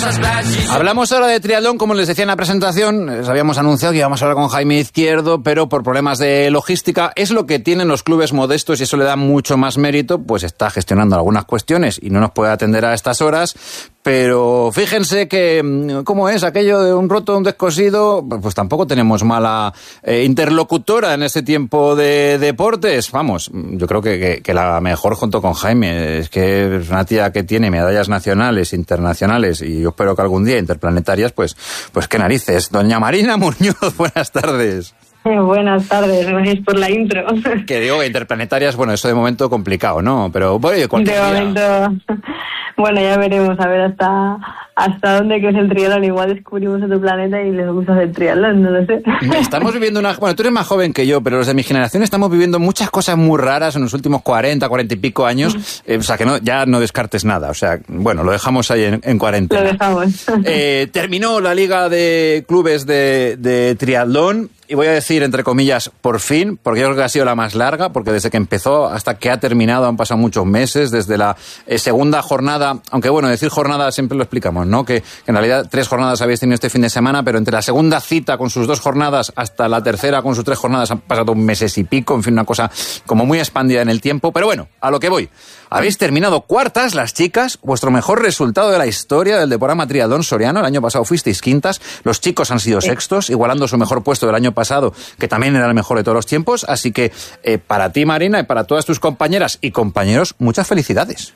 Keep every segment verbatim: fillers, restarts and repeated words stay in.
Hablamos ahora de triatlón, como les decía en la presentación. Les habíamos anunciado que íbamos a hablar con Jaime Izquierdo, pero por problemas de logística es lo que tienen los clubes modestos y eso le da mucho más mérito, pues está gestionando algunas cuestiones y no nos puede atender a estas horas. Pero fíjense que, ¿cómo es aquello de un roto, un descosido? Pues tampoco tenemos mala eh, interlocutora en este tiempo de deportes. Vamos, yo creo que, que, que la mejor junto con Jaime. Es que es una tía que tiene medallas nacionales, internacionales y yo espero que algún día interplanetarias, pues, pues qué narices. Doña Marina Muñoz, buenas tardes. Eh, buenas tardes, gracias por la intro. Que digo, interplanetarias, bueno, eso de momento complicado, ¿no? Pero bueno, de cualquier De día... momento, bueno, ya veremos, a ver hasta hasta dónde que es el triatlón. Igual descubrimos otro planeta y les gusta hacer triatlón, no lo sé. Estamos viviendo una... Bueno, tú eres más joven que yo, pero los de mi generación estamos viviendo muchas cosas muy raras en los últimos cuarenta, cuarenta y pico años. Eh, o sea, que no, ya no descartes nada. O sea, bueno, lo dejamos ahí en, en cuarentena. Lo dejamos. Eh, terminó la Liga de Clubes de, de Triatlón. Y voy a decir, entre comillas, por fin, porque yo creo que ha sido la más larga, porque desde que empezó hasta que ha terminado han pasado muchos meses, desde la eh, segunda jornada, aunque bueno, decir jornada siempre lo explicamos, ¿no? Que, que en realidad tres jornadas habéis tenido este fin de semana, pero entre la segunda cita con sus dos jornadas hasta la tercera con sus tres jornadas han pasado meses y pico, en fin, una cosa como muy expandida en el tiempo. Pero bueno, a lo que voy. Habéis terminado cuartas, las chicas, vuestro mejor resultado de la historia del Deporama Triatlón Soriano. El año pasado fuisteis quintas, los chicos han sido sextos, igualando su mejor puesto del año pasado, que también era el mejor de todos los tiempos. Así que eh, para ti, Marina, y para todas tus compañeras y compañeros, muchas felicidades.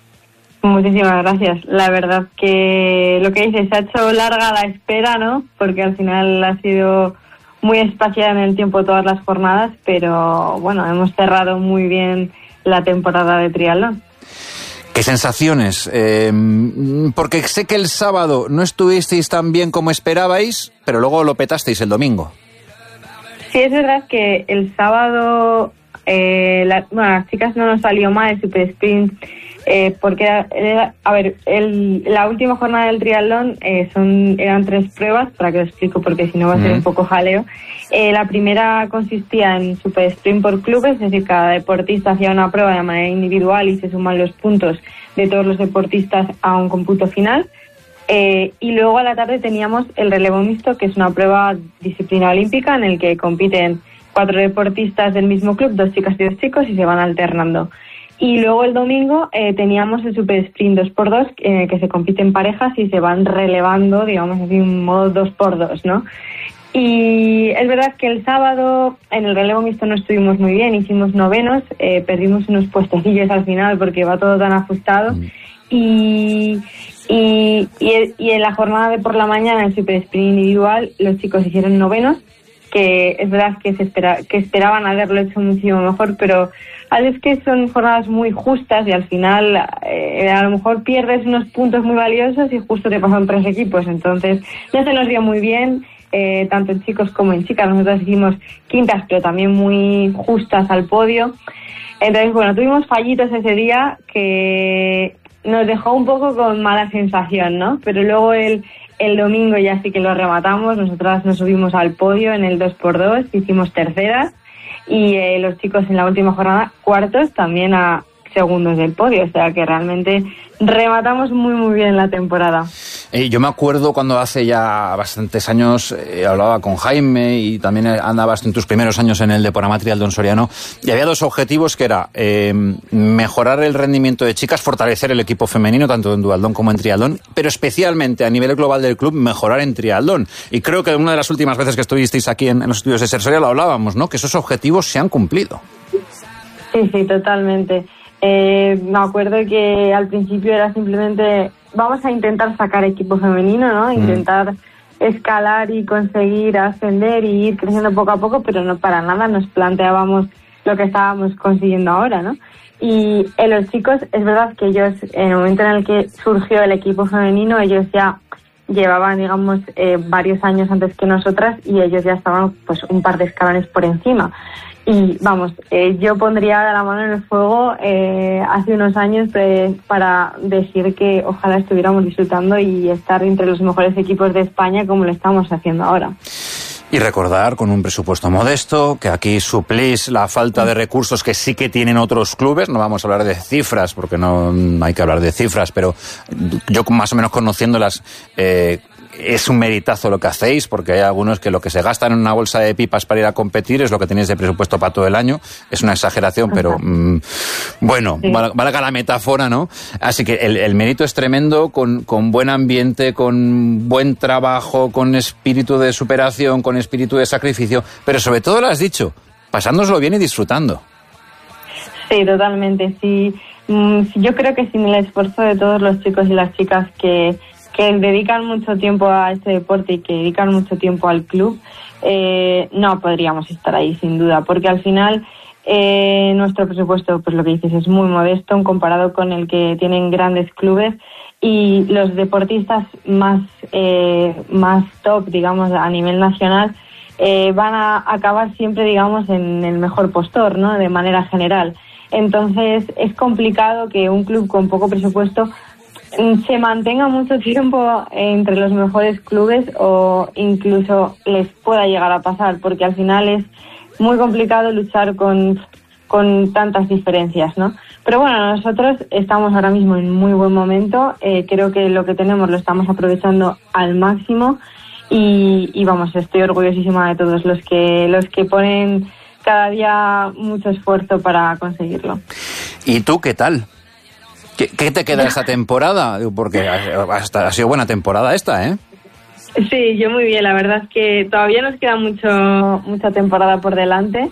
Muchísimas gracias. La verdad que lo que dices, se ha hecho larga la espera, ¿no? Porque al final ha sido muy espaciada en el tiempo todas las jornadas, pero bueno, hemos cerrado muy bien la temporada de triatlón. ¿Qué sensaciones? Eh, porque sé que el sábado no estuvisteis tan bien como esperabais, pero luego lo petasteis el domingo. Sí, es verdad que el sábado, eh, la, bueno, las chicas no nos salió mal el super sprint, eh, porque era, era, a ver, el, la última jornada del triatlón eh, son eran tres pruebas, para que lo explico porque si no va a ser mm. un poco jaleo. Eh, la primera consistía en super sprint por clubes, es decir, cada deportista hacía una prueba de manera individual y se suman los puntos de todos los deportistas a un cómputo final. Eh, y luego a la tarde teníamos el relevo mixto, que es una prueba disciplina olímpica en el que compiten cuatro deportistas del mismo club, dos chicas y dos chicos, y se van alternando. Y luego el domingo eh, teníamos el super sprint dos por dos, eh, que se compite en parejas y se van relevando, digamos así, un modo dos por dos, ¿no? Y es verdad que el sábado en el relevo mixto no estuvimos muy bien, hicimos novenos, eh, perdimos unos puestecillos al final porque va todo tan ajustado. Mm. Y, y, y, y en la jornada de por la mañana, en el super sprint individual, los chicos hicieron novenos, que es verdad que se espera, que esperaban haberlo hecho muchísimo mejor, pero a veces que son jornadas muy justas y al final eh, a lo mejor pierdes unos puntos muy valiosos y justo te pasan tres equipos, entonces no se nos dio muy bien. Eh, tanto en chicos como en chicas, nosotros hicimos quintas pero también muy justas al podio. Entonces bueno, tuvimos fallitos ese día que nos dejó un poco con mala sensación, ¿no? Pero luego el, el domingo ya sí que lo rematamos, nosotras nos subimos al podio en el dos por dos, hicimos terceras y eh, los chicos en la última jornada cuartos, también a segundos del podio, o sea que realmente rematamos muy muy bien la temporada. Eh, yo me acuerdo cuando hace ya bastantes años eh, hablaba con Jaime y también andabas en tus primeros años en el Deporama Triatlón Soriano y había dos objetivos que era eh, mejorar el rendimiento de chicas, fortalecer el equipo femenino tanto en duatlón como en triatlón, pero especialmente a nivel global del club mejorar en triatlón. Y creo que una de las últimas veces que estuvisteis aquí en, en los estudios de Sersoria lo hablábamos, ¿no? Que esos objetivos se han cumplido. Sí, sí, totalmente. Eh, me acuerdo que al principio era simplemente vamos a intentar sacar equipo femenino, ¿no? Intentar mm. escalar y conseguir ascender y ir creciendo poco a poco, pero no para nada nos planteábamos lo que estábamos consiguiendo ahora, ¿no? Y en los chicos es verdad que ellos, en el momento en el que surgió el equipo femenino, ellos ya llevaban, digamos, eh, varios años antes que nosotras y ellos ya estaban pues un par de escalones por encima. Y vamos, eh, yo pondría la mano en el fuego eh, hace unos años eh, para decir que ojalá estuviéramos disfrutando y estar entre los mejores equipos de España como lo estamos haciendo ahora. Y recordar, con un presupuesto modesto, que aquí suplís la falta de recursos que sí que tienen otros clubes. No vamos a hablar de cifras, porque no hay que hablar de cifras, pero yo más o menos conociéndolas, eh, es un meritazo lo que hacéis, porque hay algunos que lo que se gastan en una bolsa de pipas para ir a competir es lo que tenéis de presupuesto para todo el año. Es una exageración, pero mmm, bueno, sí. valga la metáfora, ¿no? Así que el, el mérito es tremendo, con, con buen ambiente, con buen trabajo, con espíritu de superación, con espíritu de sacrificio, pero sobre todo lo has dicho, pasándoslo bien y disfrutando. Sí, totalmente, sí. Yo creo que sin el esfuerzo de todos los chicos y las chicas que que dedican mucho tiempo a este deporte y que dedican mucho tiempo al club, eh, no podríamos estar ahí sin duda, porque al final eh, nuestro presupuesto, pues lo que dices, es muy modesto en comparado con el que tienen grandes clubes, y los deportistas más eh, más top, digamos, a nivel nacional, eh, van a acabar siempre, digamos, en el mejor postor, ¿no?, de manera general. Entonces es complicado que un club con poco presupuesto se mantenga mucho tiempo entre los mejores clubes, o incluso les pueda llegar a pasar, porque al final es muy complicado luchar con, con tantas diferencias, ¿no? Pero bueno, nosotros estamos ahora mismo en muy buen momento, eh, creo que lo que tenemos lo estamos aprovechando al máximo, y, y vamos, estoy orgullosísima de todos los que, los que ponen cada día mucho esfuerzo para conseguirlo. ¿Y tú qué tal? ¿Qué, ¿Qué te queda esta temporada? Porque hasta ha sido buena temporada esta, ¿eh? Sí, yo muy bien. La verdad es que todavía nos queda mucho mucha temporada por delante,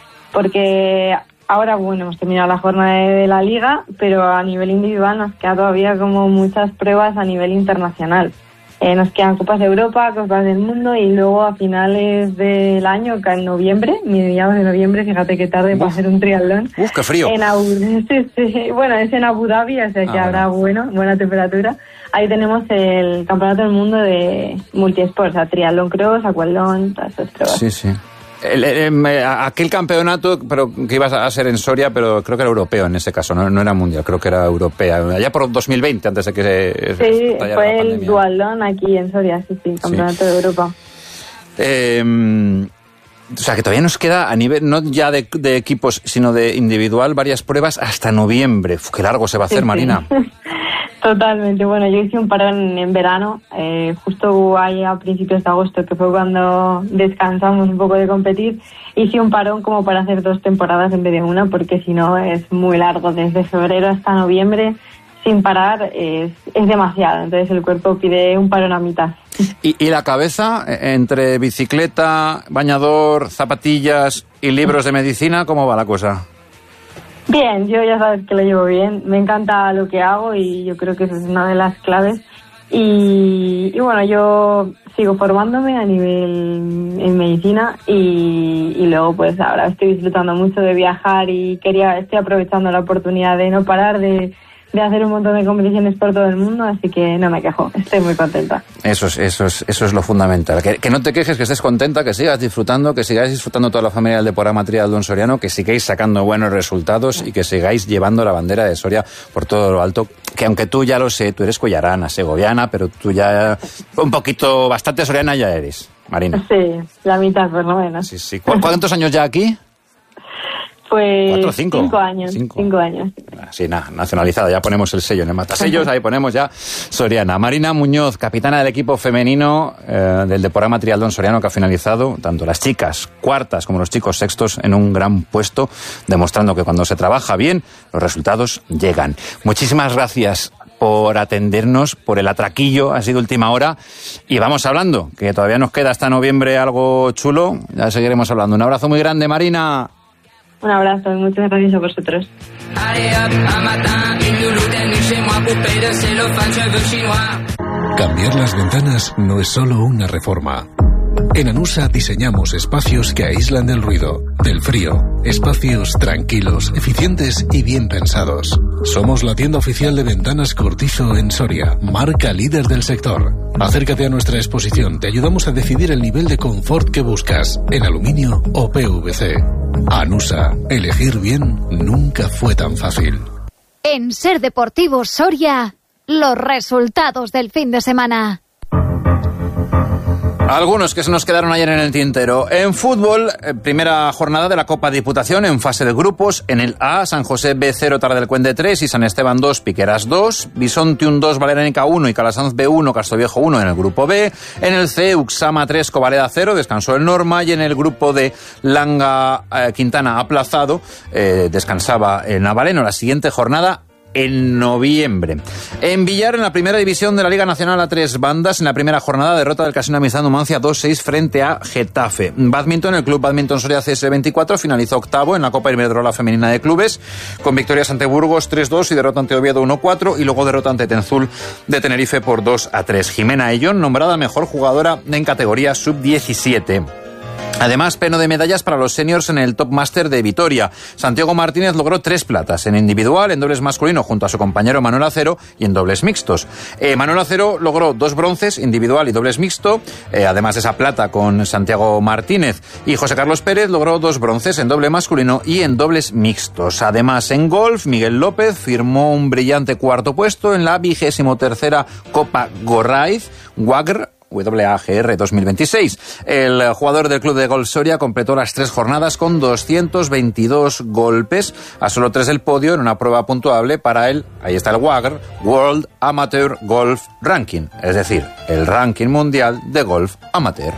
porque ahora, bueno, hemos terminado la jornada de, de la Liga, pero a nivel individual nos queda todavía como muchas pruebas a nivel internacional. Eh, nos quedan Copas de Europa, Copas del Mundo, y luego a finales del año, que en noviembre, mediados de noviembre, fíjate qué tarde para hacer un triatlón. ¡Uf, qué frío! En Abu, sí, sí, bueno, es en Abu Dhabi, o sea que ah, habrá bueno, buena temperatura. Ahí tenemos el Campeonato del Mundo de multiesport, o sea, triatlón, cross, aquatlón, todas esas pruebas. Sí, sí. El, el, el, aquel campeonato, pero que ibas a ser en Soria, pero creo que era europeo en ese caso, no, no era mundial, creo que era europea, allá por dos mil veinte, antes de que se... Sí, fue el duatlón aquí en Soria, sí, sí, campeonato sí. de Europa. Eh, o sea, que todavía nos queda a nivel, no ya de, de equipos, sino de individual, varias pruebas hasta noviembre. Uf, qué largo se va a hacer, sí, Marina. Sí. Totalmente. Bueno, yo hice un parón en verano, eh, justo ahí a principios de agosto, que fue cuando descansamos un poco de competir. Hice un parón como para hacer dos temporadas en vez de una, porque si no es muy largo. Desde febrero hasta noviembre, sin parar, es, es demasiado. Entonces el cuerpo pide un parón a mitad. ¿Y, y la cabeza, entre bicicleta, bañador, zapatillas y libros de medicina, cómo va la cosa? Bien, yo ya sabes que lo llevo bien, me encanta lo que hago y yo creo que eso es una de las claves, y, y bueno, yo sigo formándome a nivel en medicina, y, y luego pues ahora estoy disfrutando mucho de viajar, y quería estoy aprovechando la oportunidad de no parar de, de hacer un montón de competiciones por todo el mundo, así que no me quejo, estoy muy contenta. Eso es, eso es, eso es lo fundamental, que, que no te quejes, que estés contenta, que sigas disfrutando, que sigáis disfrutando toda la familia del Deporama Triatlón Soriano, que sigáis sacando buenos resultados y que sigáis llevando la bandera de Soria por todo lo alto, que aunque tú ya lo sé, tú eres collarana, segoviana, pero tú ya un poquito, bastante soriana ya eres, Marina. Sí, la mitad por lo menos. Sí, sí. ¿Cu- ¿Cuántos años ya aquí? Pues ¿Cuatro, cinco? cinco años. Cinco, cinco años. Sí, nada, nacionalizada. Ya ponemos el sello en el matasellos, ahí ponemos ya Soriana. Marina Muñoz, capitana del equipo femenino eh, del Deporama Triatlón Soriano, que ha finalizado tanto las chicas cuartas como los chicos sextos en un gran puesto, demostrando que cuando se trabaja bien, los resultados llegan. Muchísimas gracias por atendernos, por el atraquillo, ha sido última hora, y vamos hablando, que todavía nos queda hasta noviembre algo chulo, ya seguiremos hablando. Un abrazo muy grande, Marina. Un abrazo y muchas gracias a vosotros. Cambiar las ventanas no es solo una reforma. En Anusa diseñamos espacios que aíslan del ruido, del frío, espacios tranquilos, eficientes y bien pensados. Somos la tienda oficial de ventanas Cortizo en Soria, marca líder del sector. Acércate a nuestra exposición, te ayudamos a decidir el nivel de confort que buscas, en aluminio o P V C. Anusa, elegir bien nunca fue tan fácil. En Ser Deportivo Soria, los resultados del fin de semana. Algunos que se nos quedaron ayer en el tintero. En fútbol, primera jornada de la Copa Diputación en fase de grupos. En el A, San José B cero, Tardelcuende tres y San Esteban dos, Piqueras dos. Bisontium dos, Valeránica uno y Calasanz B uno, Castroviejo uno en el grupo B. En el C, Uxama tres, Covaleda cero, descansó el Norma. Y en el grupo D, Langa eh, Quintana aplazado, eh, descansaba el Navaleno. La siguiente jornada en noviembre. En Villar, en la primera división de la Liga Nacional a tres bandas, en la primera jornada, derrota del Casino Amistad Numancia dos seis frente a Getafe. Badminton, el Club Badminton Soria C S veinticuatro finalizó octavo en la Copa Iberdrola Femenina de Clubes, con victorias ante Burgos tres dos y derrota ante Oviedo uno cuatro, y luego derrota ante Tenzul de Tenerife por dos a tres. Jimena Ayllón, nombrada mejor jugadora en categoría sub diecisiete. Además, pleno de medallas para los seniors en el Top Master de Vitoria. Santiago Martínez logró tres platas, en individual, en dobles masculino junto a su compañero Manuel Acero y en dobles mixtos. Eh, Manuel Acero logró dos bronces, individual y dobles mixto, eh, además de esa plata con Santiago Martínez. Y José Carlos Pérez logró dos bronces en doble masculino y en dobles mixtos. Además, en golf, Miguel López firmó un brillante cuarto puesto en la vigésimo tercera Copa Gorraiz Wagr W A G R dos mil veintiséis. El jugador del Club de Golf Soria completó las tres jornadas con doscientos veintidós golpes, a solo tres del podio en una prueba puntuable para el, ahí está el W A G R, World Amateur Golf Ranking, es decir, el ranking mundial de golf amateur.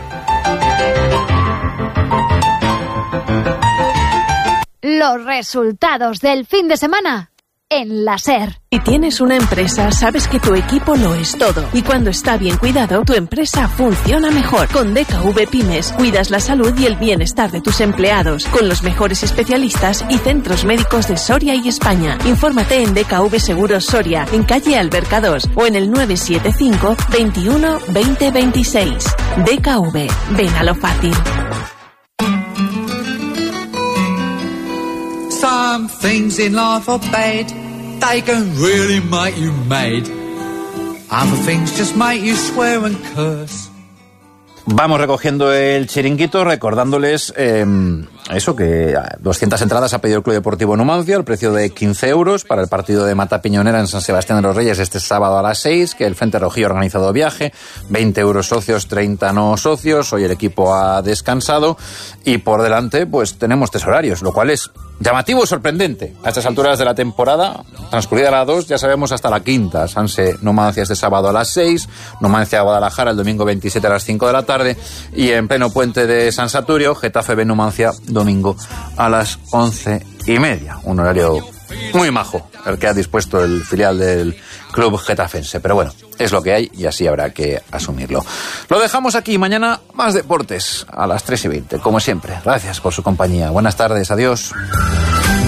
Los resultados del fin de semana en la SER. Si tienes una empresa, sabes que tu equipo lo es todo. Y cuando está bien cuidado, tu empresa funciona mejor. Con D K V Pymes, cuidas la salud y el bienestar de tus empleados, con los mejores especialistas y centros médicos de Soria y España. Infórmate en D K V Seguros Soria, en calle Alberca dos, o en el nueve siete cinco, veintiuno, veinte, veintiséis. D K V, ven a lo fácil. Some things in life are bad, they can really make you mad. Other things just make you swear and curse. Vamos recogiendo el chiringuito, recordándoles eh, eso, que doscientas entradas ha pedido el Club Deportivo Numancia, al precio de quince euros, para el partido de Mata Piñonera en San Sebastián de los Reyes este sábado a las seis, que el Frente Rojío ha organizado viaje, veinte euros socios, treinta no socios, hoy el equipo ha descansado, y por delante pues tenemos tres horarios, lo cual es llamativo y sorprendente. A estas alturas de la temporada, transcurrida la dos, ya sabemos hasta la quinta. Sanse Numancia este sábado a las seis, Numancia Guadalajara el domingo veintisiete a las cinco de la tarde, y en pleno puente de San Saturio, Getafe B Numancia domingo a las once y media. Un horario muy majo el que ha dispuesto el filial del club getafense, pero bueno, es lo que hay y así habrá que asumirlo. Lo dejamos aquí, mañana más deportes a las tres y veinte, como siempre. Gracias por su compañía, buenas tardes, adiós.